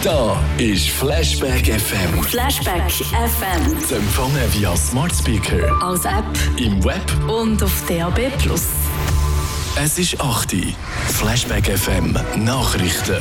Da ist Flashback FM. Flashback FM. Zu empfangen via Smart Speaker, Als App im Web. und auf DAB+. Es ist 8 Uhr. Flashback FM Nachrichten.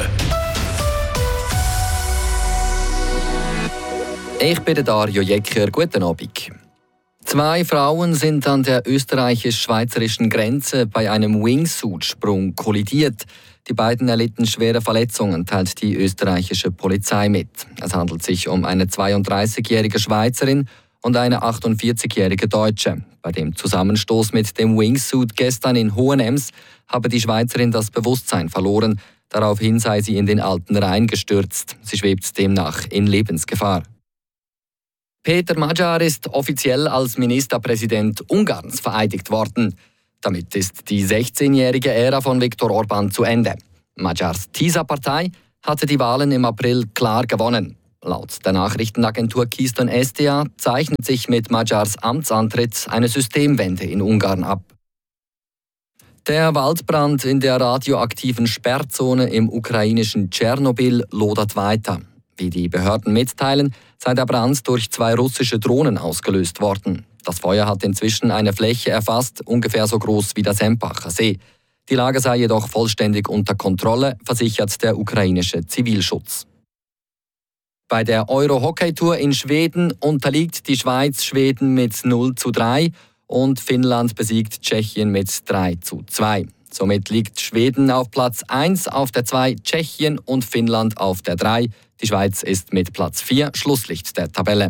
Ich bin Dario Jecker. Guten Abend. 2 Frauen sind an der österreichisch-schweizerischen Grenze bei einem Wingsuit-Sprung kollidiert. Die beiden erlitten schwere Verletzungen, teilt die österreichische Polizei mit. Es handelt sich um eine 32-jährige Schweizerin und eine 48-jährige Deutsche. Bei dem Zusammenstoß mit dem Wingsuit gestern in Hohenems habe die Schweizerin das Bewusstsein verloren. Daraufhin sei sie in den Alten Rhein gestürzt. Sie schwebt demnach in Lebensgefahr. Peter Magyar ist offiziell als Ministerpräsident Ungarns vereidigt worden. Damit ist die 16-jährige Ära von Viktor Orbán zu Ende. Magyars TISA-Partei hatte die Wahlen im April klar gewonnen. Laut der Nachrichtenagentur Keystone SDA zeichnet sich mit Magyars Amtsantritt eine Systemwende in Ungarn ab. Der Waldbrand in der radioaktiven Sperrzone im ukrainischen Tschernobyl lodert weiter. Wie die Behörden mitteilen, sei der Brand durch 2 russische Drohnen ausgelöst worden. Das Feuer hat inzwischen eine Fläche erfasst, ungefähr so groß wie der Sempacher See. Die Lage sei jedoch vollständig unter Kontrolle, versichert der ukrainische Zivilschutz. Bei der Euro-Hockey-Tour in Schweden unterliegt die Schweiz Schweden mit 0:3 und Finnland besiegt Tschechien mit 3:2. Somit liegt Schweden auf Platz 1, auf der 2 Tschechien und Finnland auf der 3. Die Schweiz ist mit Platz 4 Schlusslicht der Tabelle.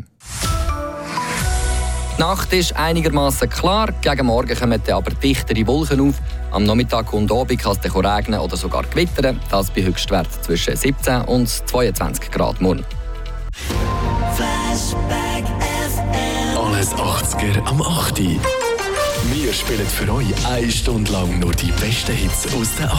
Die Nacht ist einigermaßen klar, gegen Morgen kommen aber dichtere Wolken auf. Am Nachmittag und Abend kann es regnen oder sogar gewittern. Das bei Höchstwert zwischen 17 und 22 Grad morgen. Flashback FM. Alles 80er am 8 Uhr. Wir spielen für euch 1 Stunde lang nur die besten Hits aus den